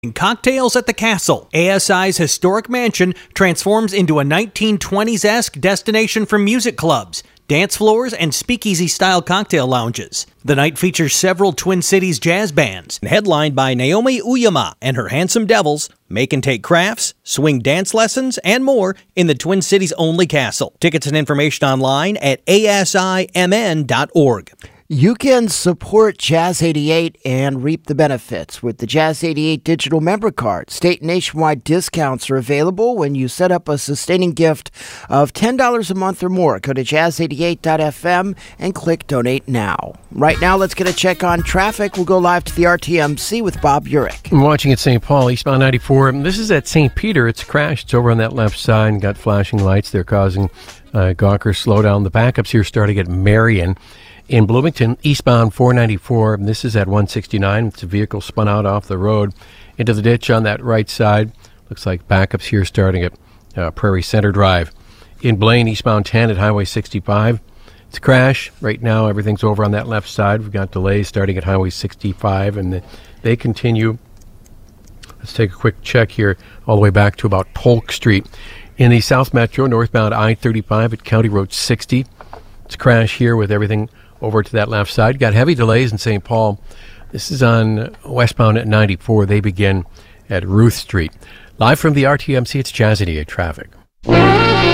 Cocktails at the Castle. ASI's historic mansion transforms into a 1920s-esque destination for music clubs, dance floors, and speakeasy-style cocktail lounges. The night features several Twin Cities jazz bands, headlined by Naomi Uyama and her Handsome Devils, make and take crafts, swing dance lessons, and more in the Twin Cities only castle. Tickets and information online at asimn.org. You can support Jazz 88 and reap the benefits with the Jazz 88 digital member card. State and nationwide discounts are available when you set up a sustaining gift of $10 a month or more. Go to jazz88.fm and click Donate Now. Right now, let's get a check on traffic. We'll go live to the RTMC with Bob Urich. I'm watching at St. Paul, eastbound 94. This is at St. Peter. It's a crash. It's over on that left side. Got flashing lights. They're causing Gawker slowdown. The backups here starting at Marion. In Bloomington, eastbound 494, this is at 169. It's a vehicle spun out off the road into the ditch on that right side. Looks like backups here starting at Prairie Center Drive. In Blaine, eastbound 10 at Highway 65. It's a crash. Right now, everything's over on that left side. We've got delays starting at Highway 65, and they continue. Let's take a quick check here all the way back to about Polk Street. In the South Metro, northbound I-35 at County Road 60. It's a crash here with everything over to that left side. Got heavy delays in St. Paul. This is on westbound at 94. They begin at Ruth Street. Live from the RTMC, it's Jazz 88 traffic.